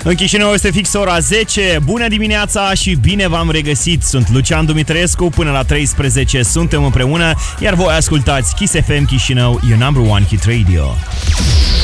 În Chișinău este fix ora 10. Bună dimineața și bine v-am regăsit. Sunt Lucian Dumitrescu, până la 13 suntem împreună, iar voi ascultați Kiss FM Chișinău, your number one hit radio.